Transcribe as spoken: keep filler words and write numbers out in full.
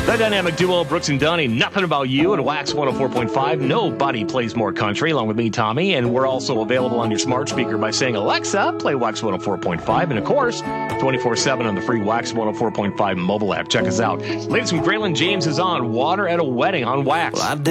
The dynamic duo Brooks and Dunny, Nothing About You, and Wax one oh four point five. Nobody plays more country, along with me, Tommy. And we're also available on your smart speaker by saying, Alexa, play Wax one oh four point five. And, of course, twenty-four seven on the free Wax one oh four point five mobile app. Check us out. Latest from Graylin James is on Water at a Wedding on Wax. Well, I did